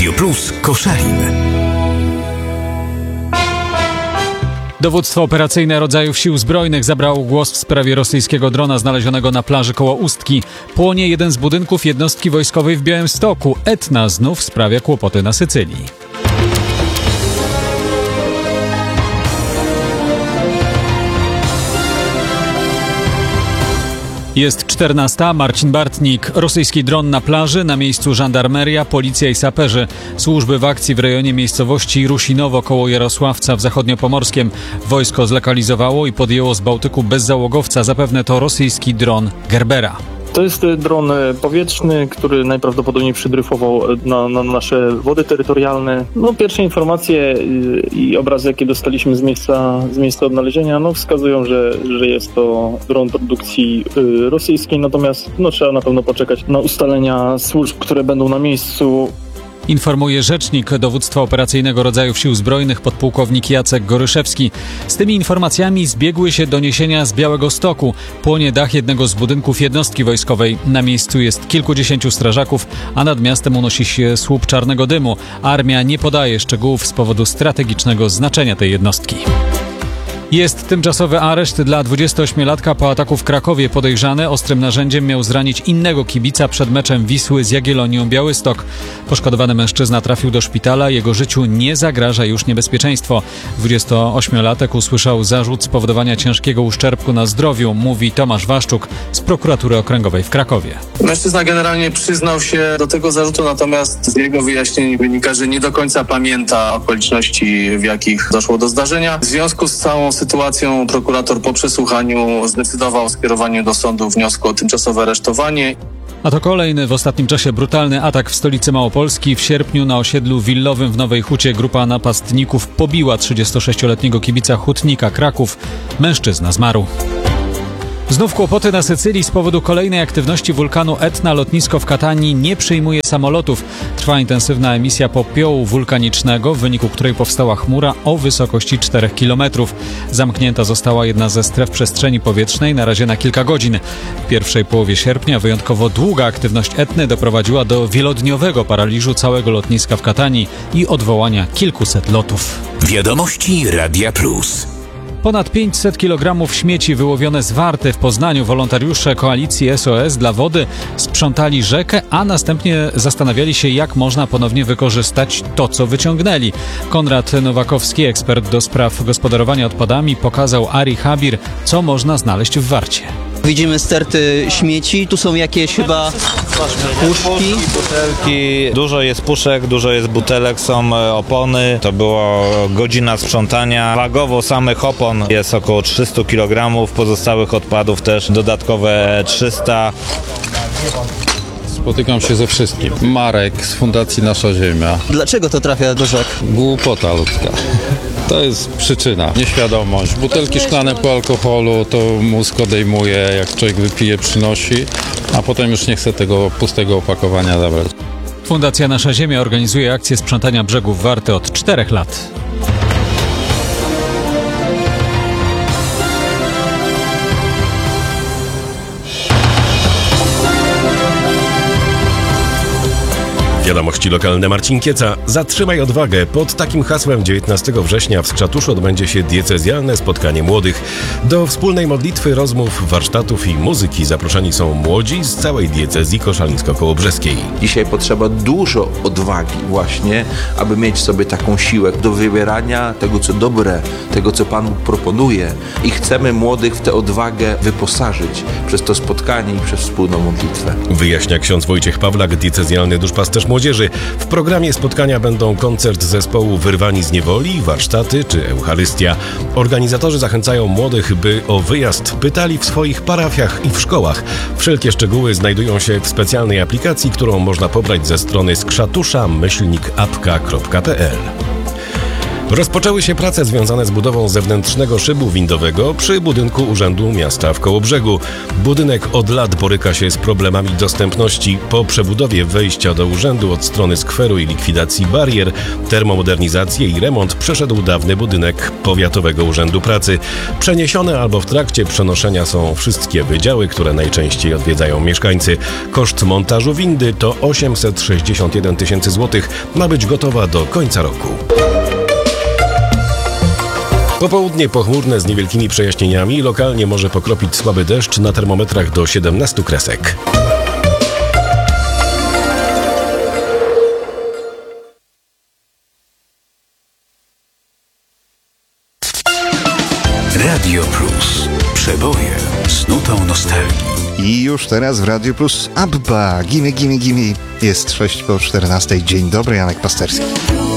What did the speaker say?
Radio Plus Koszalin. Dowództwo operacyjne rodzajów sił zbrojnych zabrało głos w sprawie rosyjskiego drona znalezionego na plaży koło Ustki. Płonie jeden z budynków jednostki wojskowej w Białymstoku. Etna znów sprawia kłopoty na Sycylii. Jest 14. Marcin Bartnik. Rosyjski dron na plaży, na miejscu żandarmeria, policja i saperzy. Służby w akcji w rejonie miejscowości Rusinowo koło Jarosławca w Zachodniopomorskiem. Wojsko zlokalizowało i podjęło z Bałtyku bezzałogowca. Zapewne to rosyjski dron Gerbera. To jest dron powietrzny, który najprawdopodobniej przydryfował na nasze wody terytorialne. Pierwsze informacje i obrazy, jakie dostaliśmy z miejsca odnalezienia, wskazują, że jest to dron produkcji rosyjskiej, natomiast trzeba na pewno poczekać na ustalenia służb, które będą na miejscu. Informuje rzecznik Dowództwa Operacyjnego Rodzajów Sił Zbrojnych podpułkownik Jacek Goryszewski. Z tymi informacjami zbiegły się doniesienia z Białegostoku. Płonie dach jednego z budynków jednostki wojskowej. Na miejscu jest kilkudziesięciu strażaków, a nad miastem unosi się słup czarnego dymu. Armia nie podaje szczegółów z powodu strategicznego znaczenia tej jednostki. Jest tymczasowy areszt dla 28-latka po ataku w Krakowie. Podejrzany ostrym narzędziem miał zranić innego kibica przed meczem Wisły z Jagiellonią Białystok. Poszkodowany mężczyzna trafił do szpitala. Jego życiu nie zagraża już niebezpieczeństwo. 28-latek usłyszał zarzut spowodowania ciężkiego uszczerbku na zdrowiu, mówi Tomasz Waszczuk z prokuratury okręgowej w Krakowie. Mężczyzna generalnie przyznał się do tego zarzutu, natomiast z jego wyjaśnień wynika, że nie do końca pamięta okoliczności, w jakich doszło do zdarzenia. W związku z całą sytuacją prokurator po przesłuchaniu zdecydował o skierowaniu do sądu wniosku o tymczasowe aresztowanie. A to kolejny w ostatnim czasie brutalny atak w stolicy Małopolski. W sierpniu na osiedlu willowym w Nowej Hucie grupa napastników pobiła 36-letniego kibica Hutnika Kraków. Mężczyzna zmarł. Znów kłopoty na Sycylii z powodu kolejnej aktywności wulkanu Etna. Lotnisko w Katanii nie przyjmuje samolotów. Trwa intensywna emisja popiołu wulkanicznego, w wyniku której powstała chmura o wysokości 4 km. Zamknięta została jedna ze stref przestrzeni powietrznej na razie na kilka godzin. W pierwszej połowie sierpnia wyjątkowo długa aktywność Etny doprowadziła do wielodniowego paraliżu całego lotniska w Katanii i odwołania kilkuset lotów. Wiadomości Radia Plus. Ponad 500 kg śmieci wyłowione z Warty w Poznaniu. Wolontariusze koalicji SOS dla wody sprzątali rzekę, a następnie zastanawiali się, jak można ponownie wykorzystać to, co wyciągnęli. Konrad Nowakowski, ekspert do spraw gospodarowania odpadami, pokazał Ari Habir, co można znaleźć w Warcie. Widzimy sterty śmieci, tu są jakieś chyba puszki. Butelki, dużo jest puszek, dużo jest butelek, są opony. To była godzina sprzątania. Wagowo samych opon jest około 300 kg, pozostałych odpadów też dodatkowe 300. Spotykam się ze wszystkim. Marek z Fundacji Nasza Ziemia. Dlaczego to trafia do rzek? Głupota ludzka. To jest przyczyna, nieświadomość. Butelki szklane po alkoholu to mózg odejmuje, jak człowiek wypije, przynosi, a potem już nie chce tego pustego opakowania zabrać. Fundacja Nasza Ziemia organizuje akcję sprzątania brzegów Warty od 4 lat. Wiadomości lokalne. Marcin Kieca. Zatrzymaj odwagę. Pod takim hasłem 19 września w Skrzatuszu odbędzie się diecezjalne spotkanie młodych. Do wspólnej modlitwy, rozmów, warsztatów i muzyki zaproszeni są młodzi z całej diecezji koszalińsko-kołobrzeskiej. Dzisiaj potrzeba dużo odwagi właśnie, aby mieć w sobie taką siłę do wybierania tego, co dobre, tego, co Pan Bóg proponuje. I chcemy młodych w tę odwagę wyposażyć przez to spotkanie i przez wspólną modlitwę. Wyjaśnia ksiądz Wojciech Pawlak, diecezjalny duszpasterz młodzieży. W programie spotkania będą koncert zespołu Wyrwani z niewoli, warsztaty czy Eucharystia. Organizatorzy zachęcają młodych, by o wyjazd pytali w swoich parafiach i w szkołach. Wszelkie szczegóły znajdują się w specjalnej aplikacji, którą można pobrać ze strony skrzatusza-apka.pl. Rozpoczęły się prace związane z budową zewnętrznego szybu windowego przy budynku Urzędu Miasta w Kołobrzegu. Budynek od lat boryka się z problemami dostępności. Po przebudowie wejścia do urzędu od strony skweru i likwidacji barier, termomodernizację i remont przeszedł dawny budynek Powiatowego Urzędu Pracy. Przeniesione albo w trakcie przenoszenia są wszystkie wydziały, które najczęściej odwiedzają mieszkańcy. Koszt montażu windy to 861 tysięcy złotych. Ma być gotowa do końca roku. Popołudnie pochmurne z niewielkimi przejaśnieniami, lokalnie może pokropić słaby deszcz, na termometrach do 17 kresek. Radio Plus. Przeboje z nutą nostalgii. I już teraz w Radio Plus ABBA. Gimme, gimme, gimme. Jest 6 po 14. Dzień dobry, Janek Pasterski.